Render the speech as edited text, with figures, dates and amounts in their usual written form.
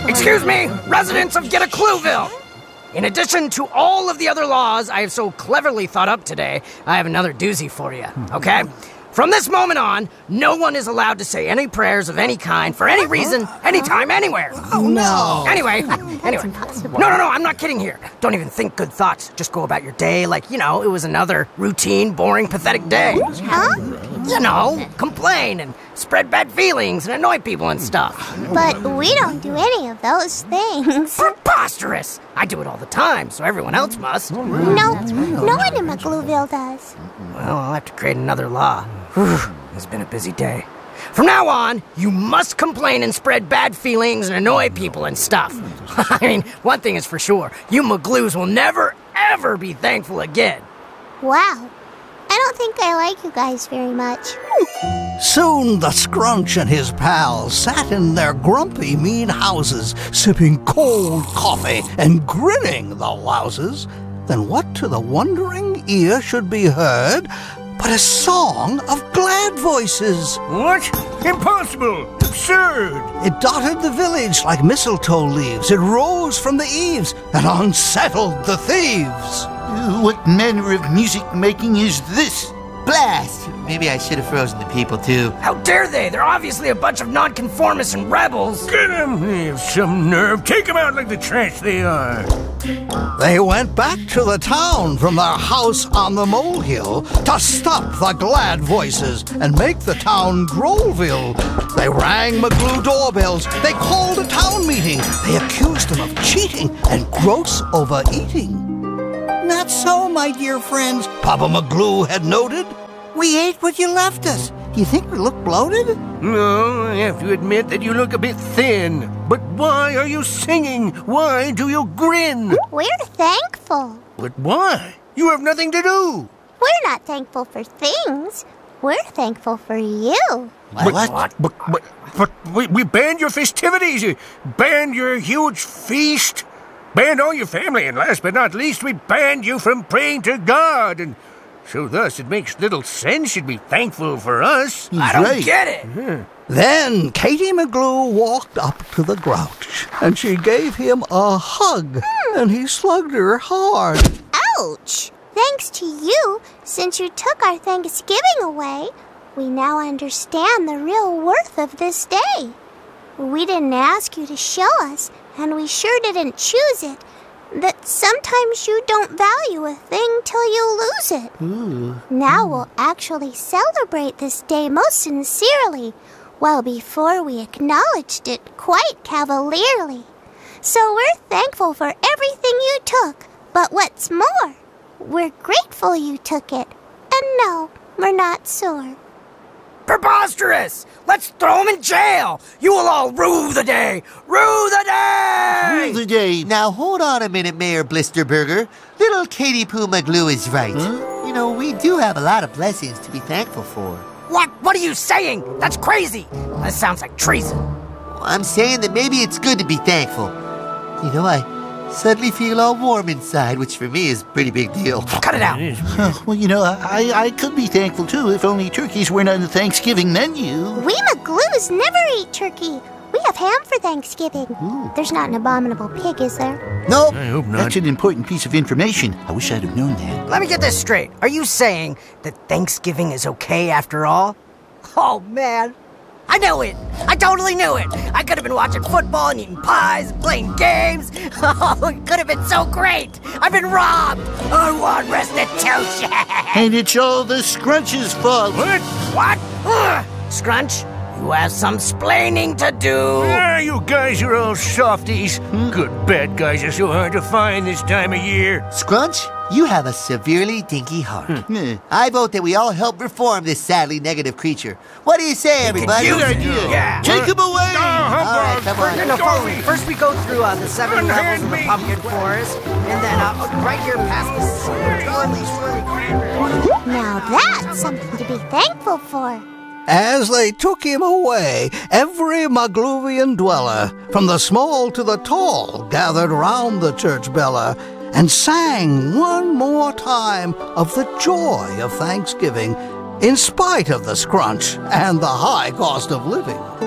Excuse me, residents of Get a Clueville. In addition to all of the other laws I have so cleverly thought up today, I have another doozy for you, okay? From this moment on, no one is allowed to say any prayers of any kind for any reason, anytime, anywhere. Oh, no. Anyway. Impossible. No, I'm not kidding here. Don't even think good thoughts. Just go about your day like, it was another routine, boring, pathetic day. Huh? Complain and spread bad feelings and annoy people and stuff. But we don't do any of those things. Preposterous! I do it all the time, so everyone else must. No one in McGlooville does. Well, I'll have to create another law. Whew, it's been a busy day. From now on, you must complain and spread bad feelings and annoy people and stuff. I mean, one thing is for sure. You McGloos will never, ever be thankful again. Wow. I don't think I like you guys very much. Soon the Scrunch and his pals sat in their grumpy, mean houses, sipping cold coffee and grinning the louses. Then what to the wondering ear should be heard but a song of glad voices? What? Impossible! Absurd! It dotted the village like mistletoe leaves. It rose from the eaves and unsettled the thieves. What manner of music-making is this? Blast! Maybe I should have frozen the people, too. How dare they? They're obviously a bunch of nonconformists and rebels. Get them! They have some nerve. Take them out like the trash they are. They went back to the town from their house on the molehill to stop the glad voices and make the town Groleville. They rang McGlue doorbells. They called a town meeting. They accused them of cheating and gross overeating. Not so, my dear friends, Papa McGlue had noted. We ate what you left us. Do you think we look bloated? No, I have to admit that you look a bit thin. But why are you singing? Why do you grin? We're thankful. But why? You have nothing to do. We're not thankful for things. We're thankful for you. But we banned your festivities. Banned your huge feast. Banned all your family. And last but not least, we banned you from praying to God. And so thus it makes little sense you'd be thankful for us. I don't get it. Then Katie McGlue walked up to the Grouch, and she gave him a hug, and he slugged her hard. Ouch! Thanks to you, since you took our Thanksgiving away, we now understand the real worth of this day. We didn't ask you to show us, and we sure didn't choose it, that sometimes you don't value a thing till you lose it. Now we'll actually celebrate this day most sincerely, while before we acknowledged it quite cavalierly. So we're thankful for everything you took, but what's more, we're grateful you took it. And no, we're not sore. Preposterous! Let's throw him in jail! You will all rue the day! Rue the day! Rue the day. Now, hold on a minute, Mayor Blisterburger. Little Katie Poo McGlue is right. You know, we do have a lot of blessings to be thankful for. What are you saying? That's crazy! That sounds like treason. I'm saying that maybe it's good to be thankful. You know, I suddenly feel all warm inside, which for me is a pretty big deal. Cut it out. Well, you know, I could be thankful, too, if only turkeys weren't on the Thanksgiving menu. We McGlues never eat turkey. We have ham for Thanksgiving. There's not an abominable pig, is there? Nope. I hope not. That's an important piece of information. I wish I'd have known that. Let me get this straight. Are you saying that Thanksgiving is okay after all? Oh, man. I knew it. I totally knew it. I could have been watching football and eating pies, playing games. Oh, it could have been so great. I've been robbed. I want restitution. And it's all the Scrunch's fault. What? Scrunch, you have some splaining to do. You guys are all softies. Good bad guys are so hard to find this time of year. Scrunch, you have a severely dinky heart. I vote that we all help reform this sadly negative creature. What do you say, everybody? Good idea. Yeah. Take him away! All right, come on. No, follow me. First we go through the 7 levels of the pumpkin forest, and then right here past the swirly cranberry. Now that's something to be thankful for. As they took him away, every Magluvian dweller, from the small to the tall, gathered round the church bella and sang one more time of the joy of Thanksgiving, in spite of the Scrunch and the high cost of living.